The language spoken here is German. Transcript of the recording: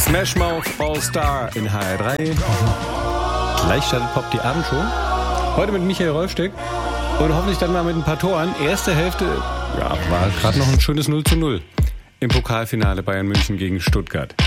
Smash Mouth All Star in HR3. Gleich startet Pop die Abendshow. Heute mit Michael Rolfsteck und hoffentlich dann mal mit ein paar Toren. Erste Hälfte war gerade noch ein schönes 0:0 im Pokalfinale Bayern München gegen Stuttgart.